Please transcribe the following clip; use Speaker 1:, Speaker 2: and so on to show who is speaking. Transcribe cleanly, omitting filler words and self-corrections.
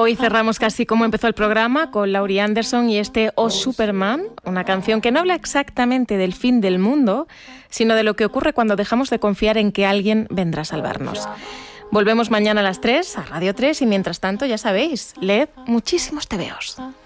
Speaker 1: Hoy cerramos casi como empezó el programa, con Laurie Anderson y este Oh Superman, una canción que no habla exactamente del fin del mundo, sino de lo que ocurre cuando dejamos de confiar en que alguien vendrá a salvarnos. Volvemos mañana a las 3 a Radio 3 y mientras tanto, ya sabéis, leed muchísimos tebeos.